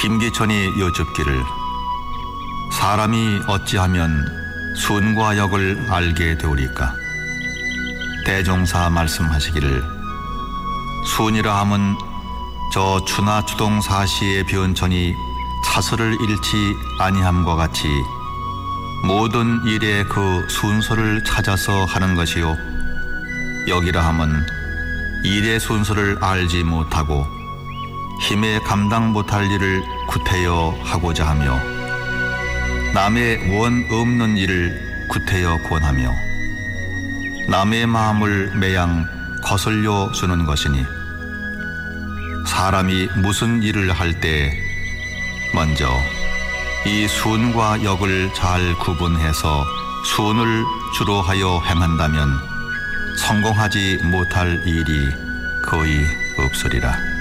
김기천이 여쭙기를 사람이 어찌하면 순과 역을 알게 되오리까? 대종사 말씀하시기를 순이라 함은 저 추나 추동사시의 변천이 차서를 잃지 아니함과 같이 모든 일에 그 순서를 찾아서 하는 것이요, 역이라 함은 일의 순서를 알지 못하고 힘에 감당 못할 일을 구태여 하고자 하며 남의 원 없는 일을 구태여 권하며 남의 마음을 매양 거슬려 주는 것이니, 사람이 무슨 일을 할 때 먼저 이 순과 역을 잘 구분해서 순을 주로 하여 행한다면 성공하지 못할 일이 거의 없으리라.